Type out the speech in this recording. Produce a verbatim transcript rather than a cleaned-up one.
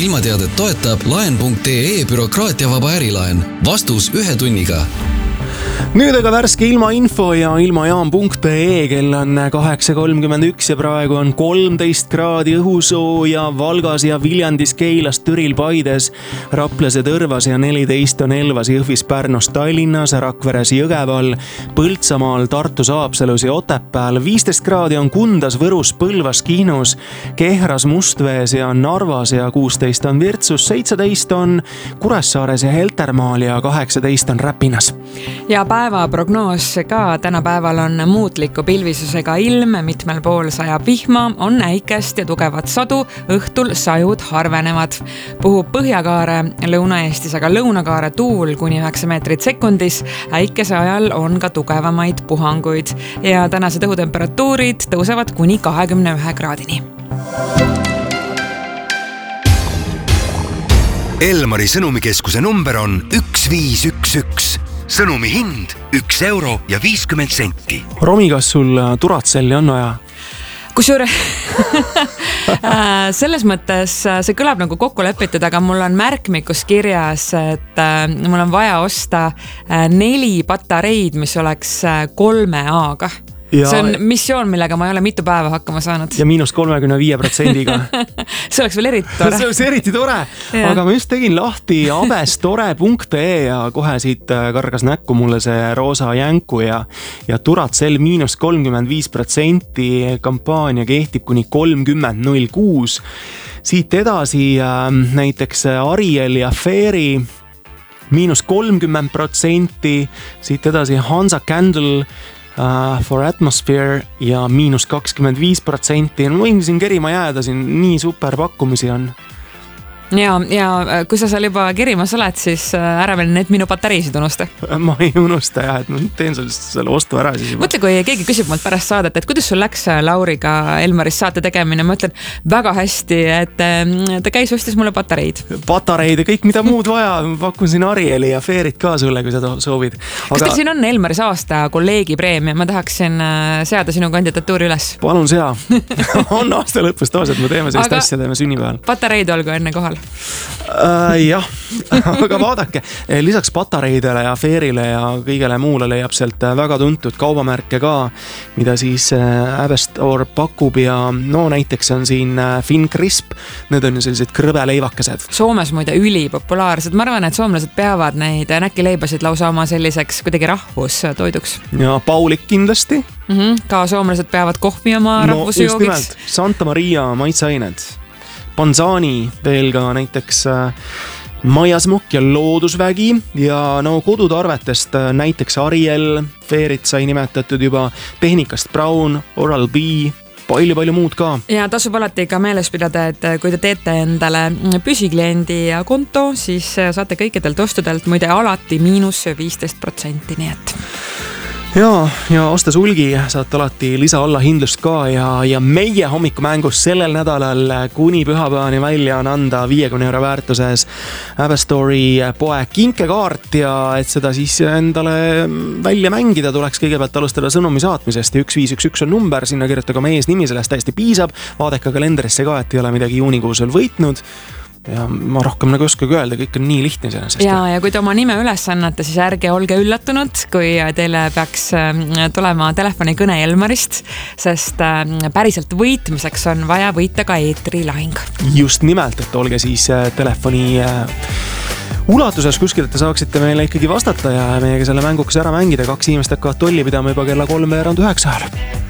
ilmateadet toetab laen punkt ee bürokraatiavaba ärilaen. Vastus ühe tunniga. Nüüd aga värske ilmainfo ja ilmajaam punkt ee, kell on kaheksa kolmkümmend üks ja praegu on kolmteist kraadi õhusooja Valgas ja Viljandis, Keilas, Türil, Paides, Raplas ja Tõrvas ja neliteist on Elvas, Jõhvis, Pärnus, Tallinnas, Rakveres, Jõgeval, Põltsamaal, Tartus, Haapsalus ja Otepääl. viisteist kraadi on Kundas, Võrus, Põlvas, Kihnus, Kehras, Mustvees ja Narvas ja kuusteist on Virtsus, seitseteist on Kuressaares ja Heltermaal ja kaheksateist on Räpinas. Ja päeva prognoos ka tänapäeval on muutliku pilvisusega ilm, mitmel pool sajab vihma, on äikest ja tugevat sadu, õhtul sajud harvenevad. Puhub Põhjakaare, Lõuna-Eestis aga Lõunakaare tuul kuni üheksa meetrit sekundis, äikese ajal on ka tugevamaid puhanguid ja tänased õhutemperatuurid tõusevad kuni kahekümne ühe kraadini. Elmari sõnumikeskuse number on üks viis üks üks. Sõnumi hind üks euro ja viiskümmend senti. Romi, kas sul Turatselli on vaja? Kusjuure selles mõttes see kõlab nagu kokku lepitud, aga mul on märkmikus kirjas, et mul on vaja osta neli patareid, mis oleks kolme A-ga. Ja, see on missioon, millega ma ei ole mitu päeva hakkama saanud. Ja miinus kolmekümne viie protsendiga. See oleks veel eriti tore. See oleks eriti tore. Ja. Aga ma just tegin lahti abestore punkt ee ja kohe siit kargas näkku mulle see roosa jänku ja, ja Turatsell miinus kolmkümmend viis protsenti, kampaania kehtib kuni kolmkümmend null kuus. Siit edasi äh, näiteks Ariel ja Fairy miinus kolmkümmend protsenti, siit edasi Hansa Candle Uh, for Atmosphere ja miinus kakskümmend viis protsenti. No, võin siin kerima jääda, siin nii super pakkumisi on. Ja, ja kui sa seal juba kerimas oled, siis ära veel need minu patareisid unusta. Ma ei unusta jah, et ma teen selle ostu ära siis juba. Mõtle, kui keegi küsib mult pärast saadet, et kuidas sul läks Lauriga Elmaris saate tegemine, ma ütlen väga hästi, et ta käis ostis mulle patareid. Patareid ja kõik mida muud vaja, pakun siin Arieli ja Fairyt ka sulle, kui sa soovid. Aga... Kas teil siin on Elmaris aasta kolleegi preemia? Ma tahaksin seada sinu kandidatuuri üles. Palun sea. On aasta lõpus taas, et me teeme sellist aga... asja, teeme sünnipäeval. Patareid olgu enne kohal. Uh, jah, aga vaadake, lisaks patareidele ja Fairile ja kõigele muule leiab sealt väga tuntud kaubamärke ka, mida siis Avestor pakub ja no näiteks on siin Finn Crisp, need on ju sellised krõbeleivakesed. Soomes muide ülipopulaarsed, ma arvan, et soomlased peavad neid näkileibasid lausa oma selliseks kuidagi rahvustoiduks. Ja Paulik kindlasti. Mm-hmm. Ka soomlased peavad kohvi oma no, rahvusjoogiks. Santa Maria maitseained. Panzani veel ka näiteks Maiasmokk ja Loodusvägi ja no kodutarvetest näiteks Ariel, Fairyt sai nimetatud juba, Tehnikast Braun, Oral-B, palju-palju muud ka. Ja tasub alati ka meeles pidada, et kui te teete endale püsikliendi konto, siis saate kõikidelt ostudelt muide alati miinus viisteist protsenti, nii et... Ja, ja ostes ulgi saate alati lisa alla hindlust ka ja, ja meie hommikumängus sellel nädalal kuni pühapäevani välja on anda viiekümne euro väärtuses Avestori poe kinkekaart ja et seda siis endale välja mängida, tuleks kõigepealt alustada sõnumi saatmisest ja üks viis üks üks on number, sinna kirjutage oma ees nimi, sellest täiesti piisab, vaadake kalendrisse ka, et ei ole midagi juunikuusel võitnud. Ja ma rohkem nagu oskagi öelda, kõik on nii lihtne sellest. Ja, ja kui te oma nime üles annate, siis ärge olge üllatunud, kui teile peaks tulema telefonikõne Elmarist, sest päriselt võitmiseks on vaja võita ka eetrilahing. Just nimelt, et olge siis telefoni ulatuses kuskil, et te saaksite meile ikkagi vastata ja meiega selle mänguks ära mängida. Kaks inimest hakkavad tolli pidama juba kella kolme veerand üheksa ajal.